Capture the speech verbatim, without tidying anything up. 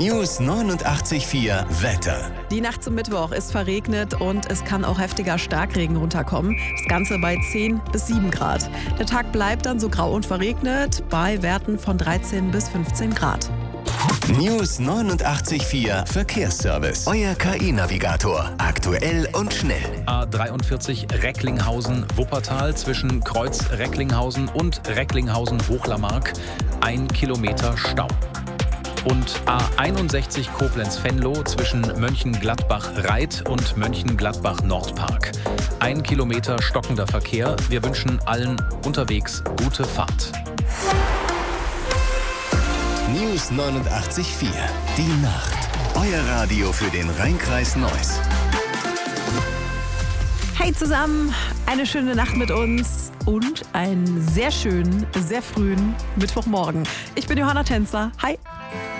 News neunundachtzig Komma vier Wetter. Die Nacht zum Mittwoch ist verregnet und es kann auch heftiger Starkregen runterkommen. Das Ganze bei zehn bis sieben Grad. Der Tag bleibt dann so grau und verregnet bei Werten von dreizehn bis fünfzehn Grad. News neunundachtzig Komma vier Verkehrsservice. Euer K I-Navigator. Aktuell und schnell. A dreiundvierzig Recklinghausen-Wuppertal zwischen Kreuz Recklinghausen und Recklinghausen-Hochlarmark. Ein Kilometer Stau. Und A einundsechzig Koblenz-Venlo zwischen Mönchengladbach-Reit und Mönchengladbach-Nordpark. Ein Kilometer stockender Verkehr. Wir wünschen allen unterwegs gute Fahrt. News neunundachtzig Komma vier. Die Nacht. Euer Radio für den Rhein-Kreis Neuss. Hey zusammen, eine schöne Nacht mit uns und einen sehr schönen, sehr frühen Mittwochmorgen. Ich bin Johanna Tänzer. Hi.